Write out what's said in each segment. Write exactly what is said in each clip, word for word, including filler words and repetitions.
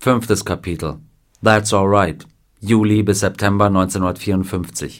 Fünftes Kapitel. That's Alright. Juli bis September neunzehnhundertvierundfünfzig.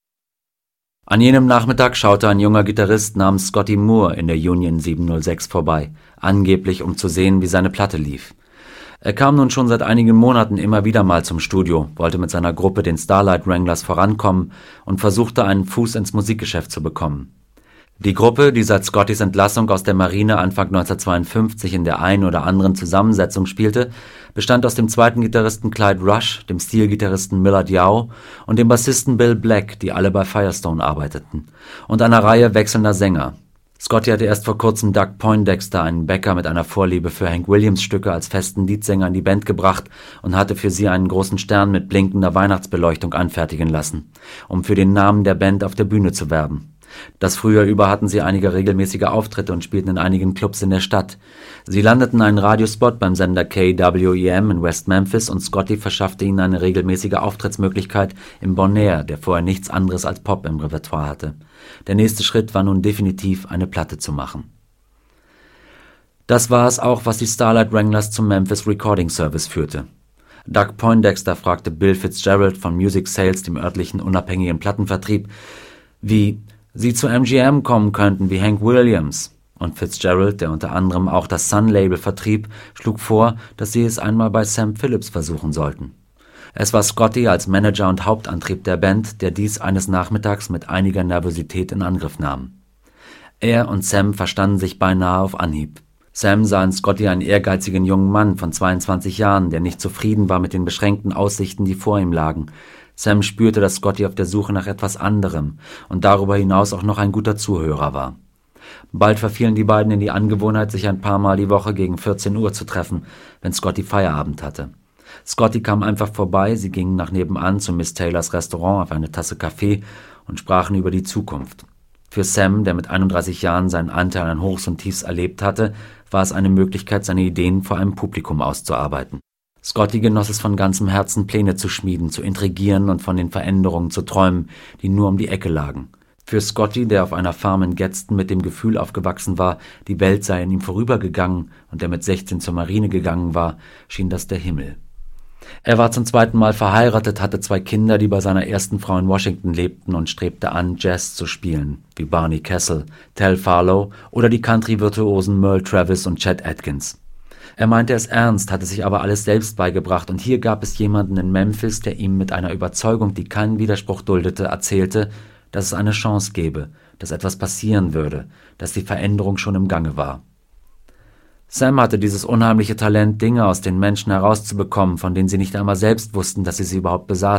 An jenem Nachmittag schaute ein junger Gitarrist namens Scotty Moore in der Union siebenhundertsechs vorbei, angeblich um zu sehen, wie seine Platte lief. Er kam nun schon seit einigen Monaten immer wieder mal zum Studio, wollte mit seiner Gruppe, den Starlight Wranglers, vorankommen und versuchte, einen Fuß ins Musikgeschäft zu bekommen. Die Gruppe, die seit Scottys Entlassung aus der Marine Anfang neunzehnhundertzweiundfünfzig in der einen oder anderen Zusammensetzung spielte, bestand aus dem zweiten Gitarristen Clyde Rush, dem Steel-Gitarristen Millard Yao und dem Bassisten Bill Black, die alle bei Firestone arbeiteten, und einer Reihe wechselnder Sänger. Scotty hatte erst vor kurzem Doug Poindexter, einen Bäcker mit einer Vorliebe für Hank Williams Stücke, als festen Leadsänger in die Band gebracht und hatte für sie einen großen Stern mit blinkender Weihnachtsbeleuchtung anfertigen lassen, um für den Namen der Band auf der Bühne zu werben. Das Frühjahr über hatten sie einige regelmäßige Auftritte und spielten in einigen Clubs in der Stadt. Sie landeten einen Radiospot beim Sender K W E M in West Memphis und Scotty verschaffte ihnen eine regelmäßige Auftrittsmöglichkeit im Bonaire, der vorher nichts anderes als Pop im Repertoire hatte. Der nächste Schritt war nun definitiv, eine Platte zu machen. Das war es auch, was die Starlight Wranglers zum Memphis Recording Service führte. Doug Poindexter fragte Bill Fitzgerald von Music Sales, dem örtlichen unabhängigen Plattenvertrieb, wie sie zu M G M kommen könnten wie Hank Williams. Und Fitzgerald, der unter anderem auch das Sun-Label vertrieb, schlug vor, dass sie es einmal bei Sam Phillips versuchen sollten. Es war Scotty als Manager und Hauptantrieb der Band, der dies eines Nachmittags mit einiger Nervosität in Angriff nahm. Er und Sam verstanden sich beinahe auf Anhieb. Sam sah in Scotty einen ehrgeizigen jungen Mann von zweiundzwanzig Jahren, der nicht zufrieden war mit den beschränkten Aussichten, die vor ihm lagen. Sam spürte, dass Scotty auf der Suche nach etwas anderem und darüber hinaus auch noch ein guter Zuhörer war. Bald verfielen die beiden in die Angewohnheit, sich ein paar Mal die Woche gegen vierzehn Uhr zu treffen, wenn Scotty Feierabend hatte. Scotty kam einfach vorbei, sie gingen nach nebenan zu Miss Taylors Restaurant auf eine Tasse Kaffee und sprachen über die Zukunft. Für Sam, der mit einunddreißig Jahren seinen Anteil an Hochs und Tiefs erlebt hatte, war es eine Möglichkeit, seine Ideen vor einem Publikum auszuarbeiten. Scotty genoss es von ganzem Herzen, Pläne zu schmieden, zu intrigieren und von den Veränderungen zu träumen, die nur um die Ecke lagen. Für Scotty, der auf einer Farm in Gadsden mit dem Gefühl aufgewachsen war, die Welt sei an ihm vorübergegangen und der mit sechzehn zur Marine gegangen war, schien das der Himmel. Er war zum zweiten Mal verheiratet, hatte zwei Kinder, die bei seiner ersten Frau in Washington lebten, und strebte an, Jazz zu spielen, wie Barney Kessel, Tel Farlow oder die Country-Virtuosen Merle Travis und Chet Atkins. Er meinte es ernst, hatte sich aber alles selbst beigebracht, und hier gab es jemanden in Memphis, der ihm mit einer Überzeugung, die keinen Widerspruch duldete, erzählte, dass es eine Chance gäbe, dass etwas passieren würde, dass die Veränderung schon im Gange war. Sam hatte dieses unheimliche Talent, Dinge aus den Menschen herauszubekommen, von denen sie nicht einmal selbst wussten, dass sie sie überhaupt besaßen.